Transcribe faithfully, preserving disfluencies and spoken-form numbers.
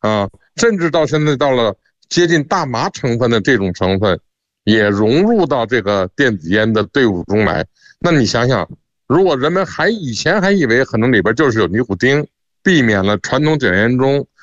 啊，甚至到现在到了接近大麻成分的这种成分，也融入到这个电子烟的队伍中来。那你想想，如果人们还以前还以为可能里边就是有尼古丁，避免了传统卷烟中